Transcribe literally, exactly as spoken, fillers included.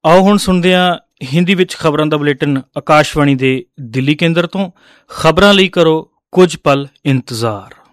ਆਓ ਹੁਣ ਸੁਣਦੇ ਹਾਂ ਹਿੰਦੀ ਵਿੱਚ ਖਬਰਾਂ ਦਾ ਬੁਲੇਟਿਨ ਆਕਾਸ਼ਵਾਣੀ ਦੇ ਦਿੱਲੀ ਕੇਂਦਰ ਤੋਂ। ਖਬਰਾਂ ਲਈ ਕਰੋ ਕੁਝ ਪਲ ਇੰਤਜ਼ਾਰ।